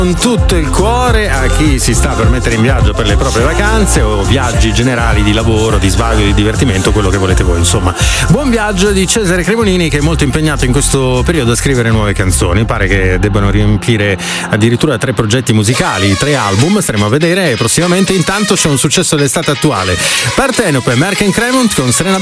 con tutto il cuore a chi si sta per mettere in viaggio per le proprie vacanze o viaggi generali di lavoro, di svago, di divertimento, quello che volete voi, insomma. Buon viaggio di Cesare Cremonini, che è molto impegnato in questo periodo a scrivere nuove canzoni. Pare che debbano riempire addirittura 3 progetti musicali, 3 album, staremo a vedere prossimamente. Intanto c'è un successo dell'estate attuale: Partenope, Merck & Cremont con Serena